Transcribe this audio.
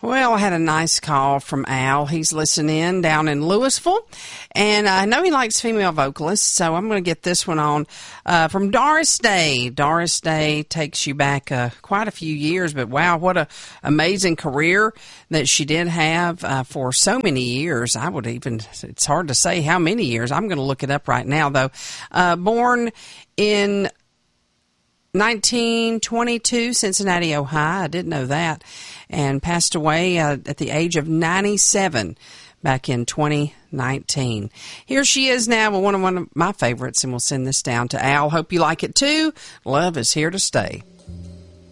Well, I had a nice call from Al. He's listening down in Louisville, and I know he likes female vocalists, so I'm going to get this one on from Doris Day. Doris Day takes you back quite a few years, but wow, what a amazing career that she did have for so many years. It's hard to say how many years. I'm going to look it up right now, though. Born in 1922, Cincinnati, Ohio. I didn't know that. And passed away at the age of 97 back in 2019. Here she is now with one of my favorites, and we'll send this down to Al. Hope you like it too. Love is here to stay.